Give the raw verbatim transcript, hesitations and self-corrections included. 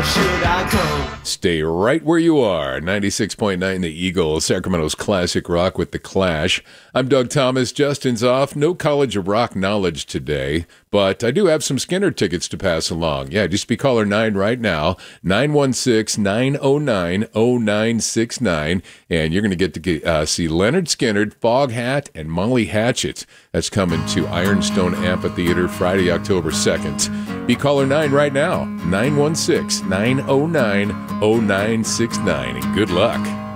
should I come? Stay right where you are. ninety-six point nine The Eagle, Sacramento's classic rock with The Clash. I'm Doug Thomas. Justin's off. No College of Rock knowledge today, but I do have some Skinner tickets to pass along. Yeah, just be caller nine right now, nine one six, nine oh nine, oh nine six nine, and you're going to get to get, uh, see Leonard Skinner, Foghat, and Molly Hatchet. That's coming to Ironstone Amphitheater Friday, October second. Be caller nine right now, nine one six, nine oh nine, oh nine six nine, and good luck.